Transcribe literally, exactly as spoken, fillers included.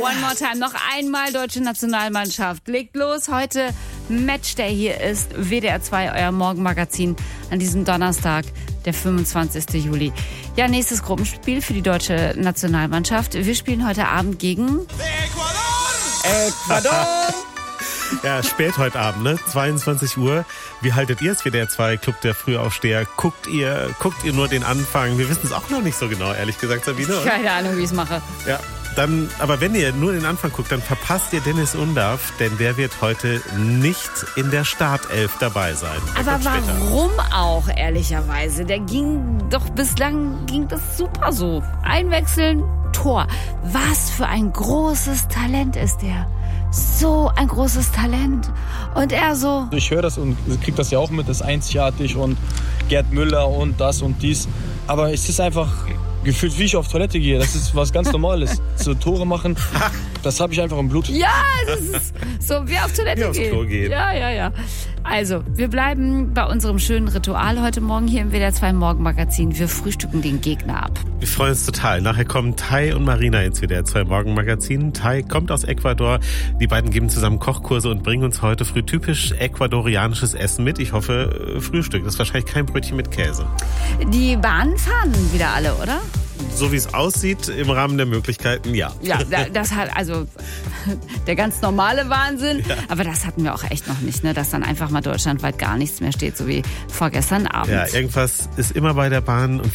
One more time, noch einmal deutsche Nationalmannschaft. Legt los, heute Matchday. Hier ist W D R zwei, euer Morgenmagazin an diesem Donnerstag, der fünfundzwanzigsten Juli. Ja, nächstes Gruppenspiel für die deutsche Nationalmannschaft. Wir spielen heute Abend gegen Ecuador! Ecuador! Ja, spät heute Abend, ne? zweiundzwanzig Uhr. Wie haltet ihr es? W D R zwei Club der Frühaufsteher. Guckt ihr, guckt ihr nur den Anfang? Wir wissen es auch noch nicht so genau, ehrlich gesagt, Sabine. Keine Ahnung, wie ich es mache. Ja, dann, aber wenn ihr nur den Anfang guckt, dann verpasst ihr Dennis Undarf, denn der wird heute nicht in der Startelf dabei sein. Aber warum auch, ehrlicherweise? Der ging doch bislang, ging das super so. Einwechseln, Tor. Was für ein großes Talent ist der. So ein großes Talent. Und er so... Ich höre das und kriege das ja auch mit, das ist einzigartig und Gerd Müller und das und dies. Aber es ist einfach gefühlt, wie ich auf Toilette gehe. Das ist was ganz Normales. So Tore machen, das habe ich einfach im Blut. Ja, das ist so wie auf Toilette wie aufs gehen. Klo gehen. Ja, ja, ja. Also, wir bleiben bei unserem schönen Ritual heute Morgen hier im W D R zwei Morgenmagazin. Wir frühstücken den Gegner ab. Wir freuen uns total. Nachher kommen Tai und Marina ins W D R zwei Morgenmagazin. Tai kommt aus Ecuador. Die beiden geben zusammen Kochkurse und bringen uns heute früh typisch ecuadorianisches Essen mit. Ich hoffe, Frühstück. Das ist wahrscheinlich kein Brötchen mit Käse. Die Bahnen fahren wieder alle, oder? So wie es aussieht, im Rahmen der Möglichkeiten, ja. Ja, das hat also der ganz normale Wahnsinn. Ja. Aber das hatten wir auch echt noch nicht, ne? Dass dann einfach mal deutschlandweit gar nichts mehr steht, so wie vorgestern Abend. Ja, irgendwas ist immer bei der Bahn und